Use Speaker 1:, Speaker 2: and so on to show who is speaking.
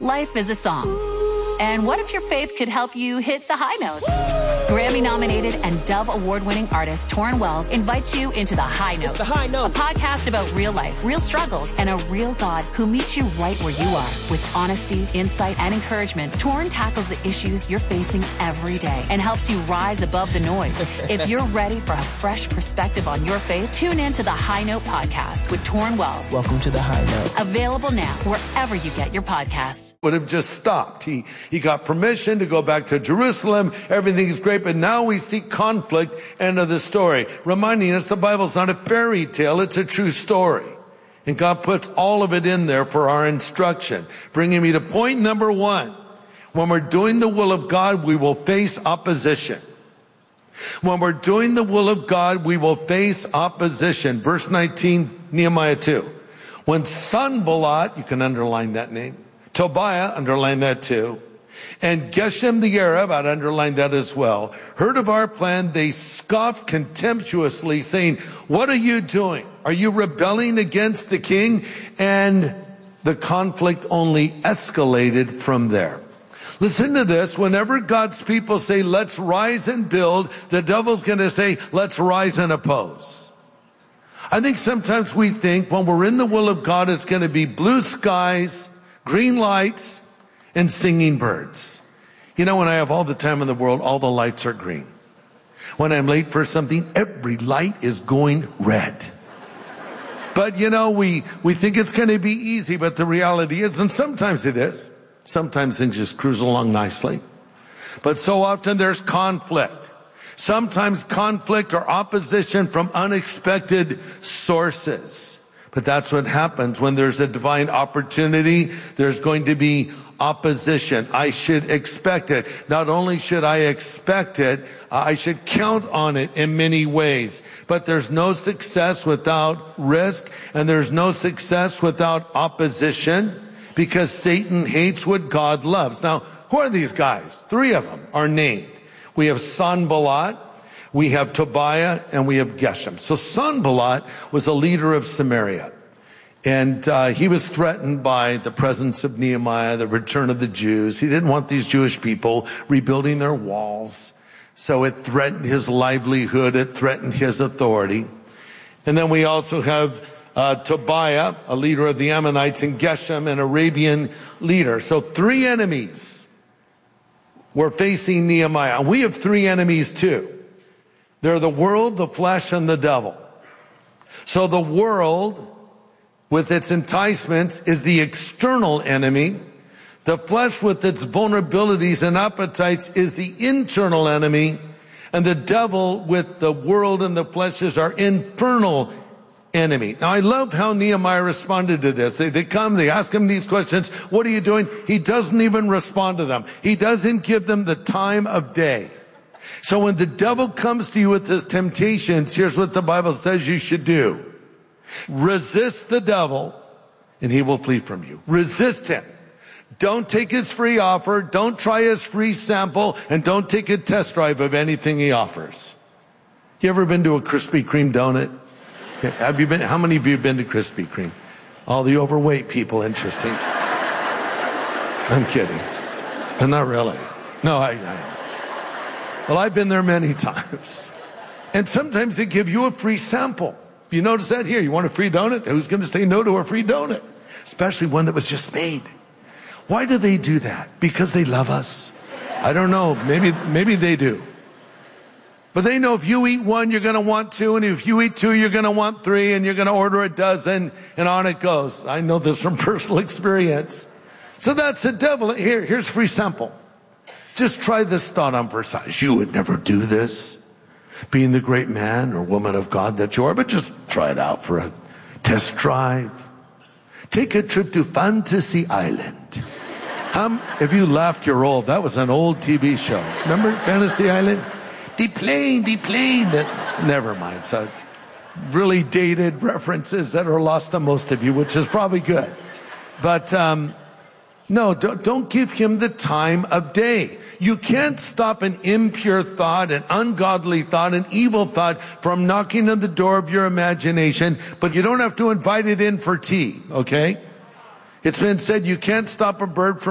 Speaker 1: Life is a song. And what if your faith could help you hit the high notes? Grammy-nominated and Dove Award-winning artist Torrin Wells invites you into The High Note.
Speaker 2: It's The High Note.
Speaker 1: A podcast about real life, real struggles, and a real God who meets you right where you are. With honesty, insight, and encouragement, Torrin tackles the issues you're facing every day and helps you rise above the noise. If you're ready for a fresh perspective on your faith, tune in to The High Note podcast with Torrin Wells.
Speaker 2: Welcome to The High Note.
Speaker 1: Available now wherever you get your podcasts.
Speaker 3: Would have just stopped. He got permission to go back to Jerusalem. Everything is great, but now we see conflict. End of the story. Reminding us the Bible's not a fairy tale, it's a true story. And God puts all of it in there for our instruction. Bringing me to point number 1. When we're doing the will of God, we will face opposition. When we're doing the will of God, we will face opposition. Verse 19, Nehemiah 2. When Sanballat, you can underline that name, Tobiah, underline that too, and Geshem the Arab, I'd underline that as well, heard of our plan, they scoffed contemptuously, saying, what are you doing? Are you rebelling against the king? And the conflict only escalated from there. Listen to this. Whenever God's people say, let's rise and build, the devil's going to say, let's rise and oppose. I think sometimes we think when we're in the will of God, it's going to be blue skies, green lights, and singing birds. You know, when I have all the time in the world, all the lights are green. When I'm late for something, every light is going red. But you know, we think it's going to be easy, but the reality is, and sometimes it is, sometimes things just cruise along nicely. But so often there's conflict. Sometimes conflict or opposition from unexpected sources. But that's what happens when there's a divine opportunity. There's going to be opposition. I should expect it. Not only should I expect it, I should count on it in many ways. But there's no success without risk, and there's no success without opposition, because Satan hates what God loves. Now, who are these guys? 3 of them are named. We have Sanballat, we have Tobiah, and we have Geshem. So Sanballat was a leader of Samaria. And he was threatened by the presence of Nehemiah, the return of the Jews. He didn't want these Jewish people rebuilding their walls. So it threatened his livelihood. It threatened his authority. And then we also have Tobiah, a leader of the Ammonites, and Geshem, an Arabian leader. So 3 enemies were facing Nehemiah. And we have 3 enemies too. They're the world, the flesh, and the devil. So the world, with its enticements, is the external enemy. The flesh, with its vulnerabilities and appetites, is the internal enemy. And the devil, with the world and the flesh, is our infernal enemy. Now, I love how Nehemiah responded to this. They come, they ask him these questions. What are you doing? He doesn't even respond to them. He doesn't give them the time of day. So when the devil comes to you with his temptations, here's what the Bible says you should do. Resist the devil, and he will flee from you. Resist him. Don't take his free offer. Don't try his free sample, and don't take a test drive of anything he offers. You ever been to a Krispy Kreme donut? Have you been? How many of you have been to Krispy Kreme? All the overweight people, interesting. I'm kidding. But not really. No, well, I've been there many times. And sometimes they give you a free sample. You notice that here? You want a free donut? Who's going to say no to a free donut? Especially one that was just made. Why do they do that? Because they love us? I don't know. Maybe they do. But they know if you eat 1, you're going to want 2, and if you eat 2, you're going to want 3, and you're going to order a dozen, and on it goes. I know this from personal experience. So that's the devil. Here's free sample. Just try this thought on for size. You would never do this, being the great man or woman of God that you are, but just try it out for a test drive. Take a trip to Fantasy Island. If you laughed, you're old. That was an old TV show. Remember Fantasy Island? The plane. Never mind. So really dated references that are lost on most of you, which is probably good. But no, don't give him the time of day. You can't stop an impure thought, an ungodly thought, an evil thought from knocking on the door of your imagination, but you don't have to invite it in for tea, okay? It's been said you can't stop a bird from